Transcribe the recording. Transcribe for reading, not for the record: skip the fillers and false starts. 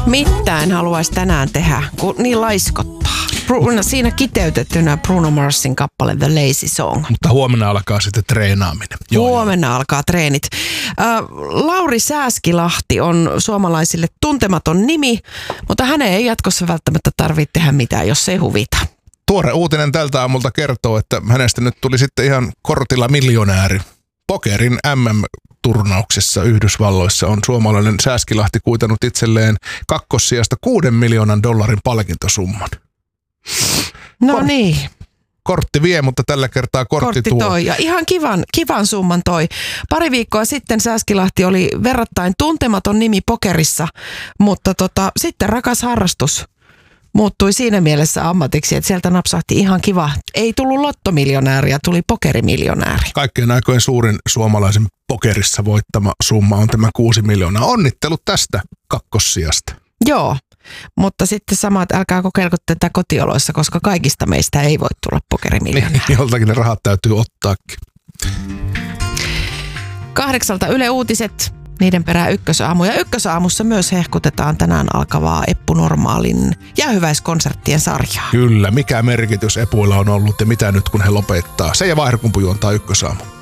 Mitään en haluaisi tänään tehdä, kun niin laiskottaa. Siinä kiteytettynä Bruno Marsin kappale The Lazy Song. Mutta huomenna alkaa sitten treenaaminen. Huomenna alkaa treenit. Lauri Sääskilahti on suomalaisille tuntematon nimi, mutta hänen ei jatkossa välttämättä tarvitse tehdä mitään, jos ei huvita. Tuore uutinen tältä aamulta kertoo, että hänestä nyt tuli sitten ihan kortilla miljonääri. Pokerin MM-turnauksessa Yhdysvalloissa on suomalainen Sääskilahti kuitannut itselleen kakkossijasta $6 miljoonan palkintosumman. No niin. Kortti vie, mutta tällä kertaa kortti tuo. Toi. Ja ihan kivan summan toi. Pari viikkoa sitten Sääskilahti oli verrattain tuntematon nimi pokerissa, mutta sitten rakas harrastus muuttui siinä mielessä ammatiksi, että sieltä napsahti ihan kiva. Ei tullut lottomiljonääriä, tuli pokerimiljonääri. Kaikkien aikojen suurin suomalaisen pokerissa voittama summa on tämä 6 miljoonaa. Onnittelut tästä kakkossijasta. Joo, mutta sitten sama, että älkää kokeilko tätä kotioloissa, koska kaikista meistä ei voi tulla pokerimiljonääri. Niin, joltakin ne rahat täytyy ottaakin. 8 Yle Uutiset, niiden perään Ykkösaamu. Ja Ykkösaamussa myös hehkutetaan tänään alkavaa Eppu Normaalin jäähyväiskonserttien sarjaa. Kyllä, mikä merkitys Epuilla on ollut ja mitä nyt kun he lopettaa. Se ja Vaihdokumpu juontaa Ykkösaamu.